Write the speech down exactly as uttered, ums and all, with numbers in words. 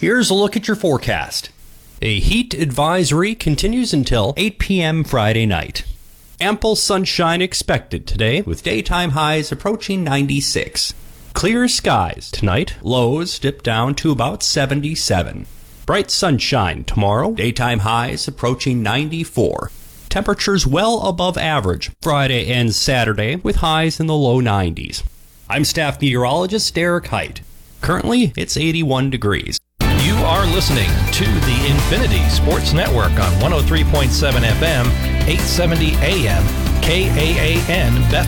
Here's a look at your forecast. A heat advisory continues until eight p.m. Friday night. Ample sunshine expected today with daytime highs approaching ninety-six. Clear skies tonight, lows dip down to about seventy-seven. Bright sunshine tomorrow, daytime highs approaching ninety-four. Temperatures well above average Friday and Saturday with highs in the low nineties. I'm staff meteorologist Derek Height. Currently, it's eighty-one degrees. You are listening to the Infinity Sports Network on one oh three point seven F M, eight seventy A M, K A A N Bethlehem.